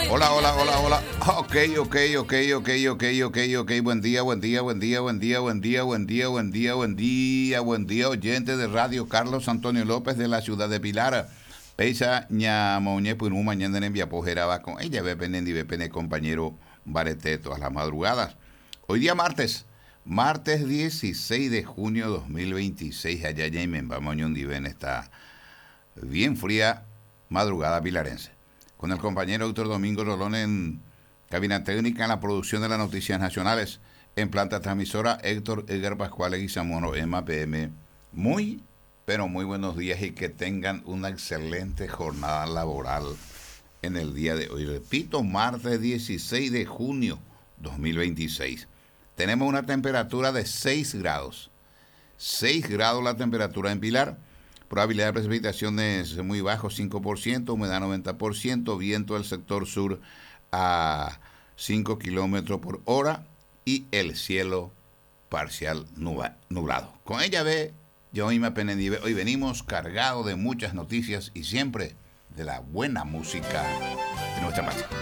Hola, hola, hola, hola. Ok. Buen día, oyente de Radio Carlos Antonio López de la ciudad de Pilar. Peisa ñamoñe punu mañana en Viapojera con ella bepene compañero Barete todas las madrugadas. Hoy día martes 16 de junio 2026, allá en Bamoñón Diven esta bien fría madrugada pilarense. Con el compañero Héctor Domingo Rolón en cabina técnica, en la producción de las noticias nacionales, en planta transmisora Héctor Edgar Pascual Guizamono, MAPM. Muy, pero muy buenos días y que tengan una excelente jornada laboral en el día de hoy. Repito, martes 16 de junio 2026. Tenemos una temperatura de 6 grados. 6 grados la temperatura en Pilar. Probabilidad de precipitaciones muy bajo, 5%, humedad 90%, viento del sector sur a 5 kilómetros por hora y el cielo parcial nublado. Con ella ve, yo misma Penendive, hoy venimos cargados de muchas noticias y siempre de la buena música de nuestra patria.